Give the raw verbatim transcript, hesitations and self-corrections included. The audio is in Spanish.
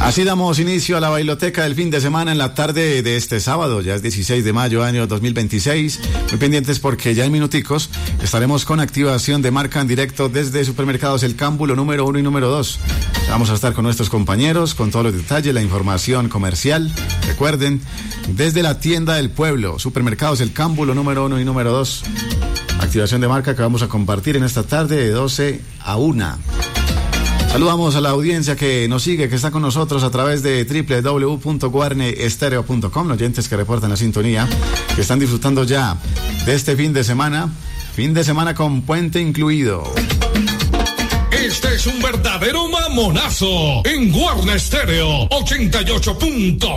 Así damos inicio a la bailoteca del fin de semana en la tarde de este sábado, ya es dieciséis de mayo, año dos mil veintiséis. Muy pendientes porque ya en minuticos estaremos con activación de marca en directo desde Supermercados El Cámbulo número uno y número dos. Vamos a estar con nuestros compañeros, con todos los detalles, la información comercial. Recuerden, desde la tienda del pueblo, Supermercados El Cámbulo número uno y número dos. Activación de marca que vamos a compartir en esta tarde de doce a una. Saludamos a la audiencia que nos sigue, que está con nosotros a través de doble u doble u doble u punto guarne estéreo punto com, los oyentes que reportan la sintonía, que están disfrutando ya de este fin de semana, fin de semana con puente incluido. Este es un verdadero mamonazo en Guarne Estéreo ochenta y ocho punto